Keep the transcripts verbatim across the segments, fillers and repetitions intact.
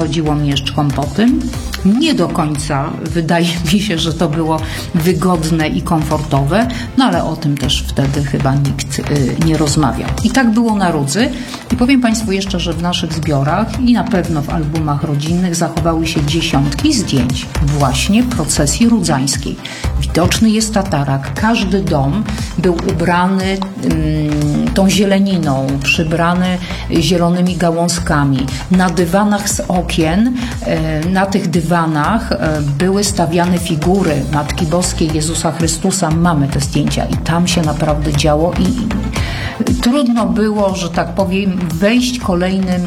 chodziło mieszczkom po tym. Nie do końca wydaje mi się, że to było wygodne i komfortowe, no ale o tym też wtedy chyba nikt y, nie rozmawiał. I tak było na Rudzy. I powiem Państwu jeszcze, że w naszych zbiorach i na pewno w albumach rodzinnych zachowały się dziesiątki zdjęć właśnie procesji rudzańskiej. Widoczny jest tatarak. Każdy dom był ubrany ym, tą zieleniną, przybrany zielonymi gałązkami. Na dywanach z okien, y, na tych dywanach y, były stawiane figury Matki Boskiej, Jezusa Chrystusa. Mamy te zdjęcia i tam się naprawdę działo i, i trudno było, że tak powiem, wejść kolejnym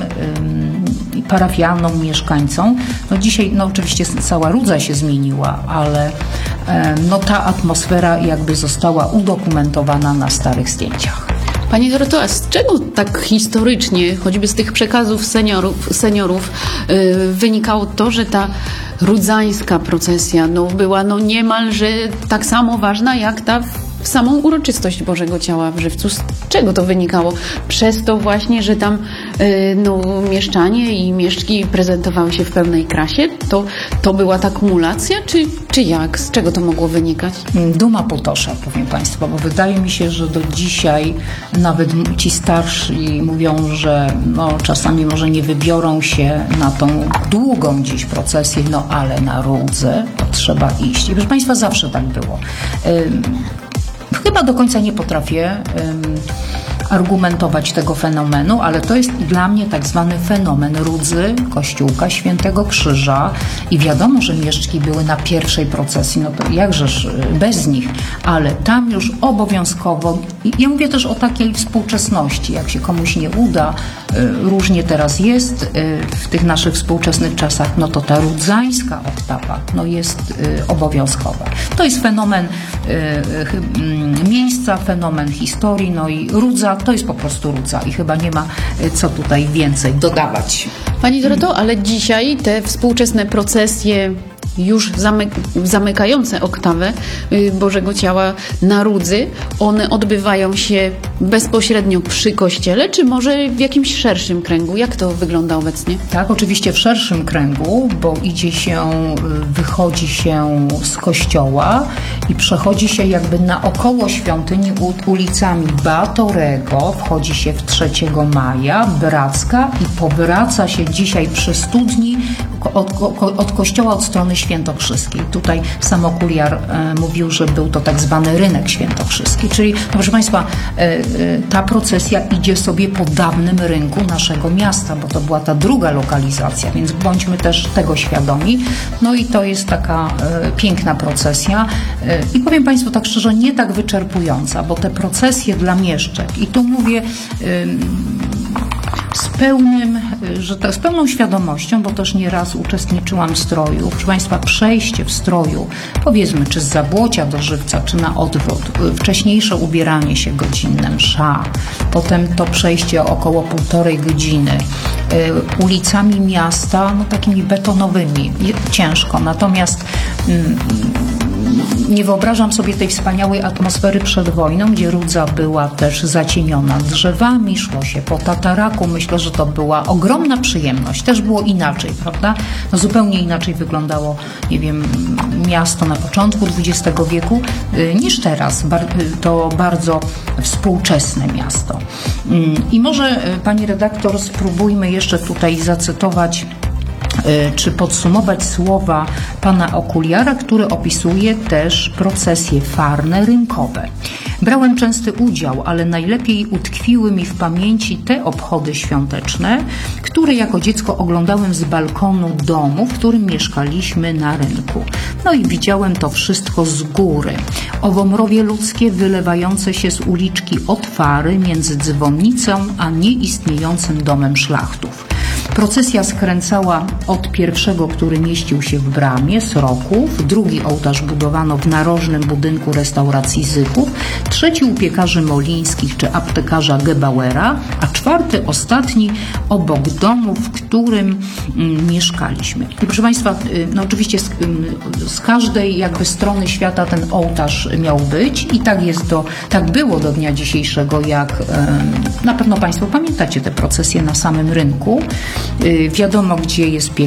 ym, parafianom, mieszkańcom. No dzisiaj, no oczywiście cała Rudza się zmieniła, ale ym, no ta atmosfera jakby została udokumentowana na starych zdjęciach. Pani Doroto, a z czego tak historycznie, choćby z tych przekazów seniorów, seniorów yy, wynikało to, że ta rudzańska procesja no, była no, niemalże tak samo ważna jak ta w samą uroczystość Bożego Ciała w Żywcu? Z czego to wynikało? Przez to właśnie, że tam yy, no, mieszczanie i mieszczki prezentowały się w pełnej krasie? To, to była ta kumulacja, czy, czy jak? Z czego to mogło wynikać? Duma Potosza, powiem Państwu, bo wydaje mi się, że do dzisiaj nawet ci starsi mówią, że no, czasami może nie wybiorą się na tą długą dziś procesję, no ale na Rudzę to trzeba iść. I proszę Państwa, zawsze tak było. Ym, Chyba do końca nie potrafię um, argumentować tego fenomenu, ale to jest dla mnie tak zwany fenomen Rudzy, Kościółka Świętego Krzyża i wiadomo, że mieszczki były na pierwszej procesji, no to jakżeż bez nich, ale tam już obowiązkowo, ja mówię też o takiej współczesności, jak się komuś nie uda, różnie teraz jest w tych naszych współczesnych czasach, no to ta rudzańska oktawa no jest obowiązkowa. To jest fenomen miejsca, fenomen historii, no i Rudza to jest po prostu Rudza i chyba nie ma co tutaj więcej dodawać. Pani Doroto, ale dzisiaj te współczesne procesje już zamyk zamykające oktawę Bożego Ciała na Rudzy, one odbywają się bezpośrednio przy kościele, czy może w jakimś szerszym kręgu? Jak to wygląda obecnie? Tak, oczywiście w szerszym kręgu, bo idzie się, wychodzi się z kościoła i przechodzi się jakby naokoło świątyni ulicami Batorego, wchodzi się w trzeciego maja, Bracka i powraca się dzisiaj przy studni od, od kościoła od strony świętokrzyskiej. Tutaj sam okuliar e, mówił, że był to tak zwany rynek świętokrzyski, czyli no, proszę Państwa, e, e, ta procesja idzie sobie po dawnym rynku naszego miasta, bo to była ta druga lokalizacja, więc bądźmy też tego świadomi. No i to jest taka e, piękna procesja e, i powiem Państwu tak szczerze, nie tak wyczerpująca, bo te procesje dla mieszczek i tu mówię e, z pełnym, że tak, z pełną świadomością, bo też nieraz uczestniczyłam w stroju. Proszę Państwa, przejście w stroju, powiedzmy, czy z Zabłocia do Żywca, czy na odwrót, wcześniejsze ubieranie się godzinne, msza, potem to przejście około półtorej godziny, y, ulicami miasta, no takimi betonowymi, ciężko, natomiast y, nie wyobrażam sobie tej wspaniałej atmosfery przed wojną, gdzie Rudza była też zacieniona drzewami, szło się po tataraku. Myślę, że to była ogromna przyjemność. Też było inaczej, prawda? No zupełnie inaczej wyglądało, nie wiem, miasto na początku dwudziestego wieku niż teraz. To bardzo współczesne miasto. I może, pani redaktor, spróbujmy jeszcze tutaj zacytować czy podsumować słowa pana okuliara, który opisuje też procesje farne rynkowe. Brałem częsty udział, ale najlepiej utkwiły mi w pamięci te obchody świąteczne, które jako dziecko oglądałem z balkonu domu, w którym mieszkaliśmy na rynku. No i widziałem to wszystko z góry. Owomrowie ludzkie wylewające się z uliczki Otwary między dzwonnicą a nieistniejącym domem szlachtów. Procesja skręcała od pierwszego, który mieścił się w bramie, Sroków, drugi ołtarz budowano w narożnym budynku restauracji Zychów, trzeci u piekarzy Molińskich czy aptekarza Gebauera, a czwarty, ostatni obok domu, w którym mm, mieszkaliśmy. I proszę Państwa, no oczywiście z, z każdej jakby strony świata ten ołtarz miał być i tak jest do, tak było do dnia dzisiejszego, jak na pewno Państwo pamiętacie te procesje na samym rynku. Wiadomo, gdzie jest piekar.